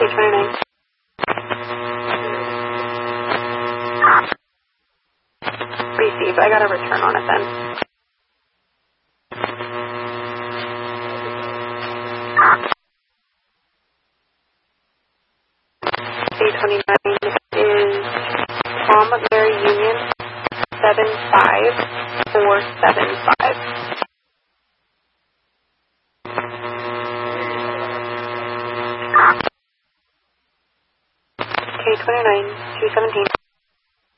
K29. Received. I got a return on it then. K29 is Tom Mary Union 75475. K29 217.